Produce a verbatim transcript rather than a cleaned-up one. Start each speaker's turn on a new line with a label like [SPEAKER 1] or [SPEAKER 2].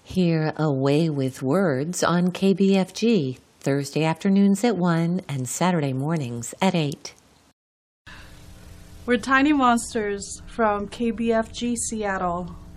[SPEAKER 1] Hear Away with Words on K B F G, Thursday afternoons at one and Saturday mornings at eight.
[SPEAKER 2] We're Tiny Monsters from K B F G Seattle.